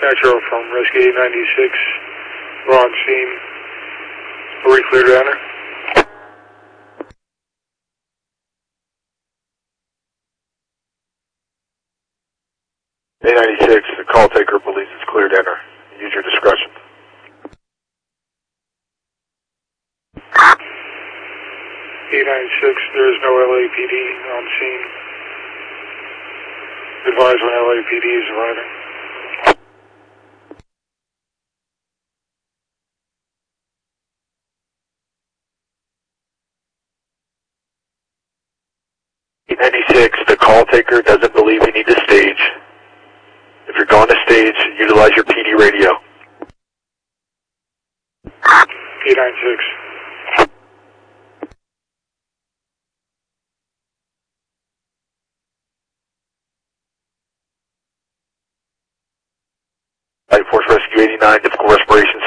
Metro from Rescue 896. We're on scene. Are we clear to enter? A96, the call taker believes it's clear to enter. Use your discretion. 896, there is no LAPD on scene. Advise when LAPD is arriving. A96, the call taker doesn't believe you need to stage. If you're going to stage, utilize your PD radio. 896. Light Force Rescue 89, difficult respiration,